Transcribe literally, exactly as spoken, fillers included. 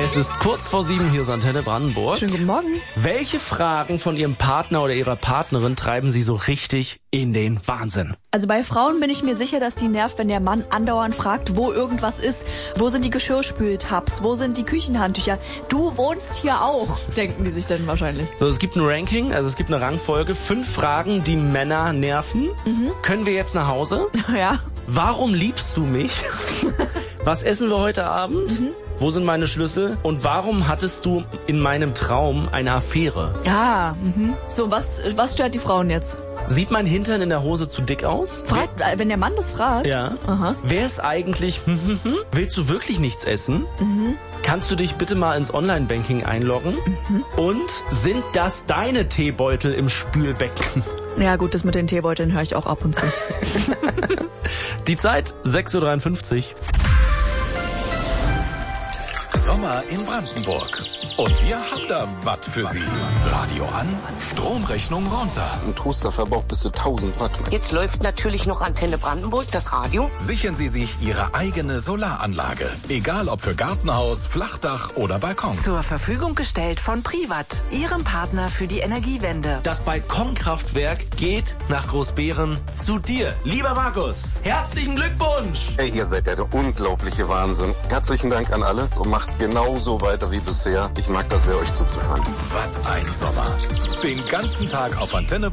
Es ist kurz vor sieben, hier ist Antenne Brandenburg. Schönen guten Morgen. Welche Fragen von Ihrem Partner oder Ihrer Partnerin treiben Sie so richtig in den Wahnsinn? Also bei Frauen bin ich mir sicher, dass die nervt, wenn der Mann andauernd fragt, wo irgendwas ist. Wo sind die Geschirrspültabs? Wo sind die Küchenhandtücher? Du wohnst hier auch, denken die sich dann wahrscheinlich. So, es gibt ein Ranking, also es gibt eine Rangfolge. Fünf Fragen, die Männer nerven. Mhm. Können wir jetzt nach Hause? Ja. Warum liebst du mich? Was essen wir heute Abend? Mhm. Wo sind meine Schlüssel? Und warum hattest du in meinem Traum eine Affäre? Ja, mhm. So, was, was stört die Frauen jetzt? Sieht mein Hintern in der Hose zu dick aus? Fragt, wenn der Mann das fragt? Ja. Aha. Wer ist eigentlich, willst du wirklich nichts essen? Mhm. Kannst du dich bitte mal ins Online-Banking einloggen? Mhm. Und sind das deine Teebeutel im Spülbecken? Ja gut, das mit den Teebeuteln höre ich auch ab und zu. Die Zeit, sechs Uhr dreiundfünfzig. Sommer in Brandenburg. Und wir haben da was für Sie. Radio an, Stromrechnung runter. Ein Toaster verbraucht bis zu tausend Watt. Jetzt läuft natürlich noch Antenne Brandenburg, das Radio. Sichern Sie sich Ihre eigene Solaranlage. Egal ob für Gartenhaus, Flachdach oder Balkon. Zur Verfügung gestellt von Privat, Ihrem Partner für die Energiewende. Das Balkonkraftwerk geht nach Großbeeren zu dir, lieber Markus. Herzlichen Glückwunsch! Hey, ihr seid ja der unglaubliche Wahnsinn. Herzlichen Dank an alle und macht genauso weiter wie bisher. Ich mag das sehr, euch zuzuhören. Was ein Sommer. Den ganzen Tag auf Antenne